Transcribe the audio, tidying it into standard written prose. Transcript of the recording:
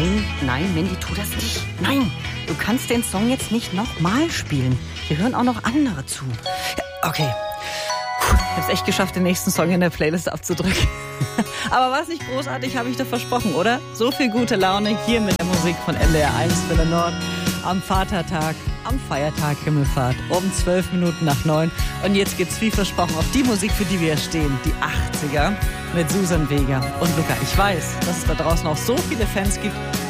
Nein, Mandy, tu das nicht. Nein, du kannst den Song jetzt nicht nochmal spielen. Hier hören auch noch andere zu. Ja, okay. Ich hab's echt geschafft, den nächsten Song in der Playlist abzudrücken. Aber war es nicht großartig, habe ich doch versprochen, oder? So viel gute Laune hier mit der Musik von NDR 1 für den Nord am Vatertag, am Feiertag Himmelfahrt, um 9:12. Und jetzt geht's wie versprochen auf die Musik, für die wir stehen, die 80er mit Susan Vega und Luca. Ich weiß, dass es da draußen auch so viele Fans gibt,